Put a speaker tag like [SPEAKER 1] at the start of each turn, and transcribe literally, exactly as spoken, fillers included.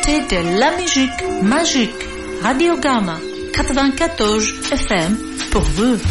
[SPEAKER 1] écoutez de la musique magique. Radio Gamma quatre-vingt-quatorze F M pour vous.